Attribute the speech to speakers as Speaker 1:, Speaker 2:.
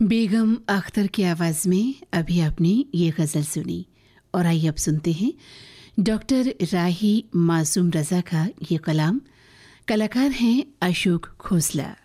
Speaker 1: बेगम अख्तर की आवाज़ में अभी आपने ये गज़ल सुनी और आइए अब सुनते हैं डॉक्टर राही मासूम रज़ा का ये कलाम। कलाकार हैं अशोक खोसला।